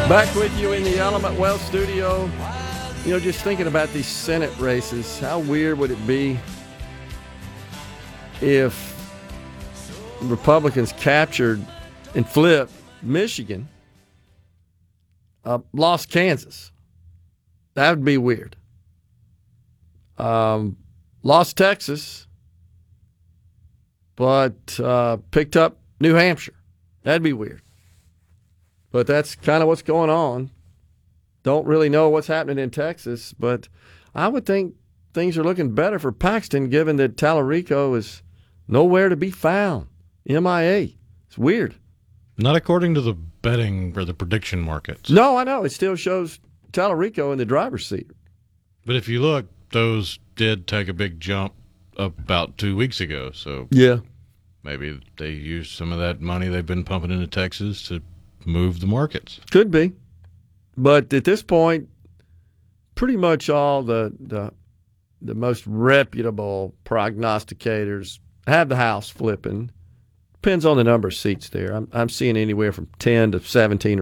Back with you in the Element Wealth studio. You know, just thinking about these Senate races, how weird would it be if Republicans captured and flipped Michigan, lost Kansas? That would be weird. Lost Texas, but picked up New Hampshire. That'd be weird. But that's kind of what's going on. Don't really know what's happening in Texas, but I would think things are looking better for Paxton given that Tallarico is nowhere to be found. MIA. It's weird. Not according to the betting or the prediction markets. No, I know. It still shows Tallarico in the driver's seat. But if you look, those did take a big jump about 2 weeks ago. So yeah, maybe they used some of that money they've been pumping into Texas to move the markets. Could be. But at this point, pretty much all the most reputable prognosticators have the House flipping. Depends on the number of seats there. I'm seeing anywhere from 10 to 17